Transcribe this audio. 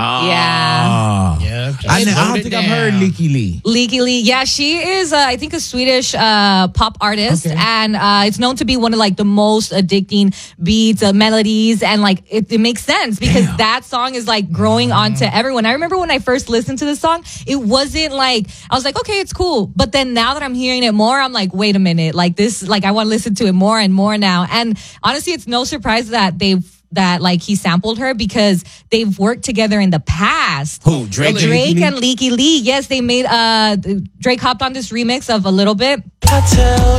Yeah. Yeah. I don't think I've heard Leaky Lee. Leaky Lee. Yeah, she is, I think, a Swedish pop artist. Okay. And it's known to be one of like the most addicting beats, melodies. And like it makes sense because that song is like growing onto everyone. I remember when I first listened to the song, it wasn't like, I was like, okay, it's cool. But then now that I'm hearing it more, I'm like, wait a minute. Like this, like I want to listen to it more and more now. And honestly, it's no surprise that like he sampled her because they've worked together in the past. Who? Drake and Leaky Lee. Yes, they made Drake hopped on this remix of A Little Bit. I tell